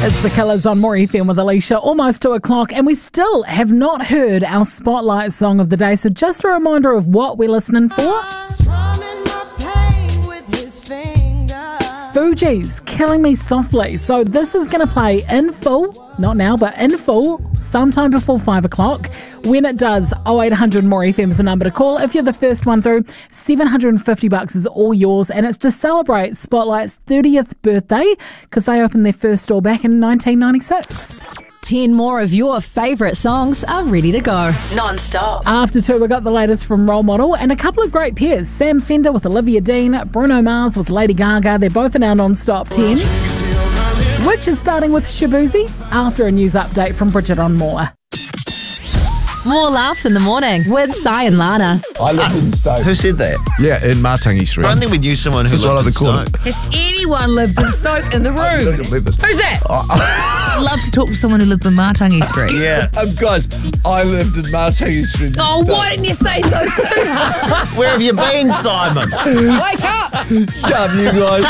It's The Killers on More FM with Alicia, almost 2 o'clock, and we still have not heard our Spotlight song of the day. So just a reminder of what we're listening for. Fugees, Killing Me Softly. So this is going to play in full, not now, but in full, sometime before 5 o'clock. When it does, 0800 More FM is the number to call. If you're the first one through, $750 is all yours, and it's to celebrate Spotlight's 30th birthday because they opened their first store back in 1996. 10 more of your favourite songs are ready to go. Non-stop. After 2, we got the latest from Role Model and a couple of great pairs. Sam Fender with Olivia Dean, Bruno Mars with Lady Gaga. They're both in our non-stop 10. Which is starting with Shabuzi after a news update from Bridget on Moore. More laughs in the morning with Sai and Lana. I lived in Stoke. Who said that? Yeah, in Matangi Street. I don't think we knew someone who lived in Stoke. Has anyone lived in Stoke in the room? Who's that? I'd love to talk to someone who lived in Matangi Street. Yeah. Guys, I lived in Matangi Street. Oh, why didn't you say so soon? Where have you been, Simon? Wake up! Come, you guys.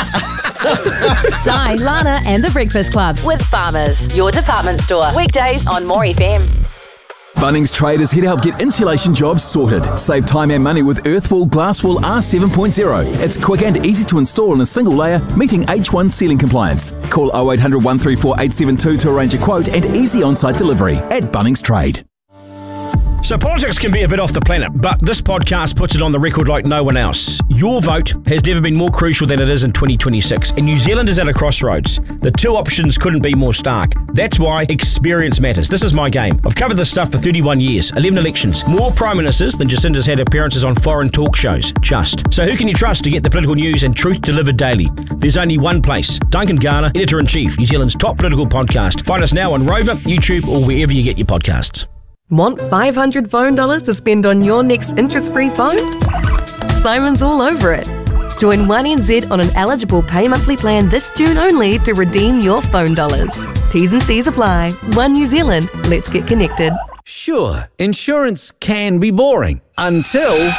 Sai, Lana and The Breakfast Club with Farmers, your department store. Weekdays on More FM. Bunnings Traders here to help get insulation jobs sorted. Save time and money with Earthwall Glasswall R7.0. It's quick and easy to install in a single layer, meeting H1 sealing compliance. Call 0800 134 872 to arrange a quote and easy on-site delivery at Bunnings Trade. So politics can be a bit off the planet, but this podcast puts it on the record like no one else. Your vote has never been more crucial than it is in 2026, and New Zealand is at a crossroads. The two options couldn't be more stark. That's why experience matters. This is my game. I've covered this stuff for 31 years, 11 elections, more prime ministers than Jacinda's had appearances on foreign talk shows. Just. So who can you trust to get the political news and truth delivered daily? There's only one place. Duncan Garner, Editor-in-Chief, New Zealand's top political podcast. Find us now on Rover, YouTube, or wherever you get your podcasts. Want $500 phone dollars to spend on your next interest-free phone? Simon's all over it. Join 1NZ on an eligible pay monthly plan this June only to redeem your phone dollars. T's and C's apply. One New Zealand. Let's get connected. Sure, insurance can be boring until...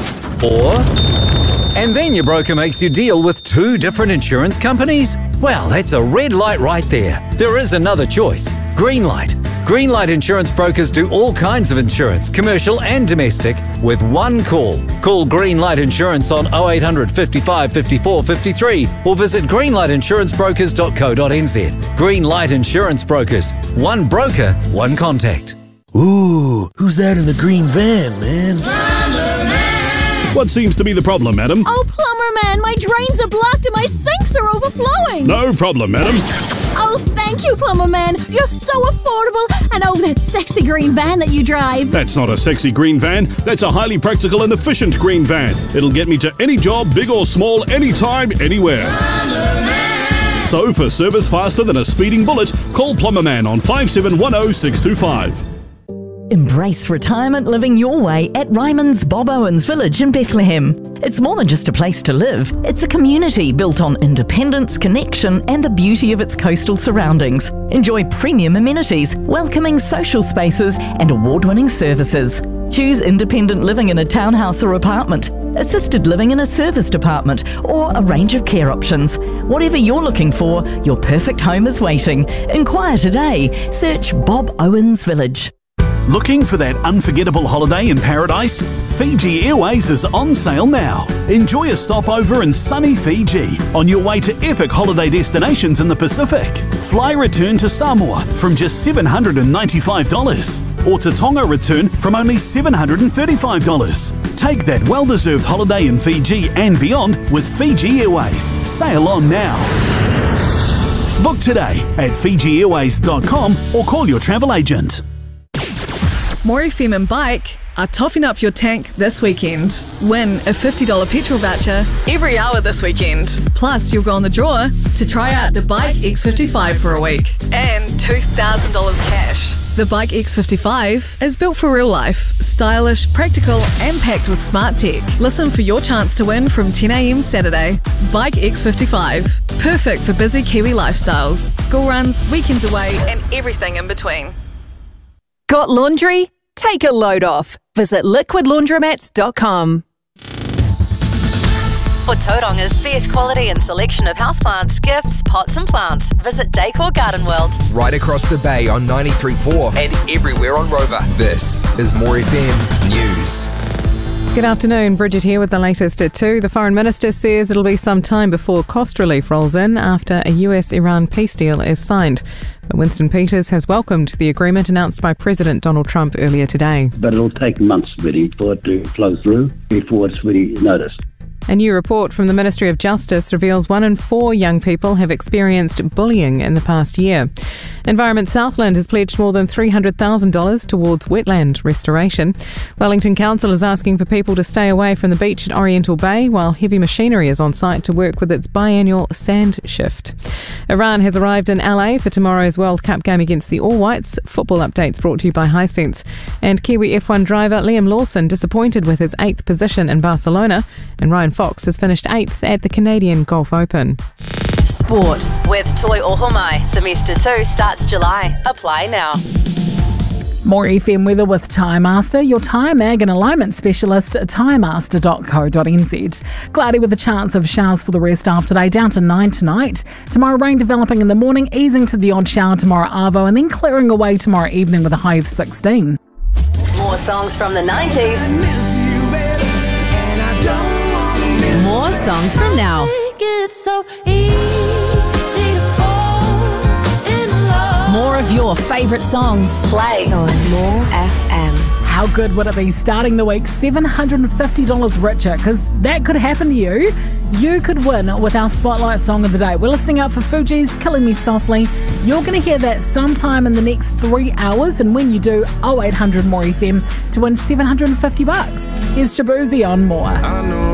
And then your broker makes you deal with 2 different insurance companies? Well, that's a red light right there. There is another choice. Greenlight. Greenlight Insurance Brokers do all kinds of insurance, commercial and domestic, with one call. Call Greenlight Insurance on 0800 55 54 53 or visit greenlightinsurancebrokers.co.nz. Greenlight Insurance Brokers. One broker, one contact. Ooh, who's that in the green van, man? What seems to be the problem, madam? Oh, plumber man, my drains are blocked and my sinks are overflowing. No problem, madam. Oh, thank you, plumber man. You're so affordable. And oh, that sexy green van that you drive. That's not a sexy green van. That's a highly practical and efficient green van. It'll get me to any job, big or small, anytime, anywhere. So for service faster than a speeding bullet, call Plumberman on 5710 625. Embrace retirement living your way at Ryman's Bob Owens Village in Bethlehem. It's more than just a place to live. It's a community built on independence, connection, and the beauty of its coastal surroundings. Enjoy premium amenities, welcoming social spaces, and award-winning services. Choose independent living in a townhouse or apartment, assisted living in a service department, or a range of care options. Whatever you're looking for, your perfect home is waiting. Inquire today. Search Bob Owens Village. Looking for that unforgettable holiday in paradise? Fiji Airways is on sale now. Enjoy a stopover in sunny Fiji on your way to epic holiday destinations in the Pacific. Fly return to Samoa from just $795 or to Tonga return from only $735. Take that well-deserved holiday in Fiji and beyond with Fiji Airways. Sail on now. Book today at FijiAirways.com or call your travel agent. More FM and Bike are topping up your tank this weekend. Win a $50 petrol voucher every hour this weekend. Plus, you'll go on the draw to try out the Bike X55 for a week and $2,000 cash. The Bike X55 is built for real life, stylish, practical, and packed with smart tech. Listen for your chance to win from 10 a.m. Saturday. Bike X55. Perfect for busy Kiwi lifestyles, school runs, weekends away, and everything in between. Got laundry? Take a load off. Visit liquidlaundromats.com. For Tauronga's best quality and selection of houseplants, gifts, pots and plants, visit Decor Garden World. Right across the bay on 93.4 and everywhere on Rover. This is More FM News. Good afternoon, Bridget here with the latest at 2. The Foreign Minister says it'll be some time before cost relief rolls in after a US-Iran peace deal is signed. But Winston Peters has welcomed the agreement announced by President Donald Trump earlier today. But it'll take months really for it to flow through before it's really noticed. A new report from the Ministry of Justice reveals 1 in 4 young people have experienced bullying in the past year. Environment Southland has pledged more than $300,000 towards wetland restoration. Wellington Council is asking for people to stay away from the beach at Oriental Bay while heavy machinery is on site to work with its biannual sand shift. Iran has arrived in LA for tomorrow's World Cup game against the All Whites. Football updates brought to you by Hisense. And Kiwi F1 driver Liam Lawson disappointed with his 8th position in Barcelona. And Ryan Fox has finished 8th at the Canadian Golf Open. Sport with Toi Ohomai. Semester 2 starts July. Apply now. More FM weather with Tyre Master, your tyre mag and alignment specialist at tyremaster.co.nz. Cloudy with a chance of showers for the rest of today, down to 9 tonight. Tomorrow rain developing in the morning, easing to the odd shower tomorrow Arvo, and then clearing away tomorrow evening with a high of 16. More songs from the 90s. More songs from now. More of your favourite songs. Play on More FM. How good would it be starting the week $750 richer? Because that could happen to you. You could win with our Spotlight Song of the Day. We're listening out for Fuji's Killing Me Softly. You're going to hear that sometime in the next 3 hours. And when you do, 0800 More FM to win $750. Here's Jabuzi on More.